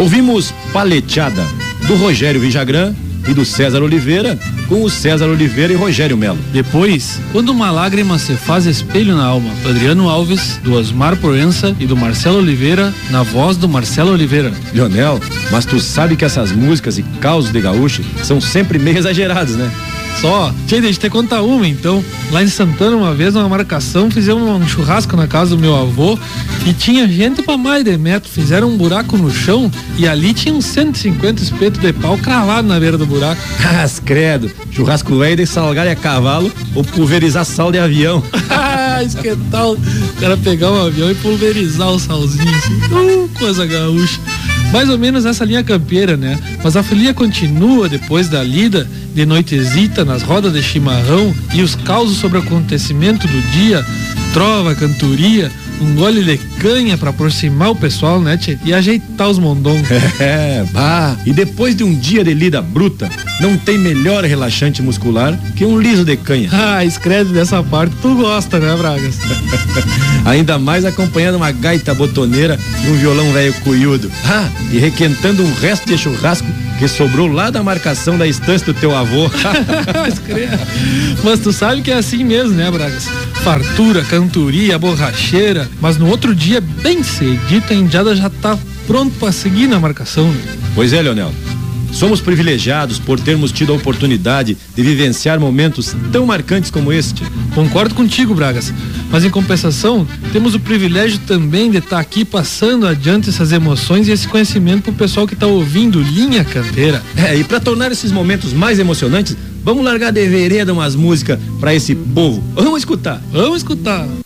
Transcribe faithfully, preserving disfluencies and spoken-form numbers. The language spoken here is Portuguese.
Ouvimos Paleteada, do Rogério Vijagrã e do César Oliveira, com o César Oliveira e Rogério Melo. Depois, Quando uma Lágrima se Faz Espelho na Alma, do Adriano Alves, do Osmar Proença e do Marcelo Oliveira, na voz do Marcelo Oliveira. Leonel, mas tu sabe que essas músicas e causos de gaúcho são sempre meio exagerados, né? Só, tchê, deixa eu te contar uma então. Lá em Santana, uma vez, numa marcação, fizemos um churrasco na casa do meu avô e tinha gente pra mais de metro. Fizeram um buraco no chão e ali tinha uns cento e cinquenta espetos de pau cravado na beira do buraco. Mas credo, churrasco velho de salgar a cavalo ou pulverizar sal de avião. Ah, isso que tal? O cara pegar um avião e pulverizar o salzinho assim. Uh, coisa gaúcha. Mais ou menos essa linha campeira, né? Mas a folia continua depois da lida, de noitezita, nas rodas de chimarrão e os causos sobre o acontecimento do dia, trova, cantoria, um gole de canha pra aproximar o pessoal, né, tchê? E ajeitar os mondongos. É, bah. E depois de um dia de lida bruta, não tem melhor relaxante muscular que um liso de canha. Ah, escreve dessa parte, tu gosta, né, Bragas? Ainda mais acompanhando uma gaita botoneira e um violão velho cuiudo. Ah, e requentando um resto de churrasco que sobrou lá da marcação da estância do teu avô. Mas tu sabe que é assim mesmo, né, Bragas? Fartura, cantoria, borracheira, mas no outro dia, bem cedito, a indiada já tá pronto pra seguir na marcação, né? Pois é, Leonel. Somos privilegiados por termos tido a oportunidade de vivenciar momentos tão marcantes como este. Concordo contigo, Bragas, mas em compensação, temos o privilégio também de estar aqui passando adiante essas emoções e esse conhecimento pro pessoal que tá ouvindo Linha Campeira. É, e para tornar esses momentos mais emocionantes, vamos largar de vereda umas músicas para esse povo. Vamos escutar. Vamos escutar.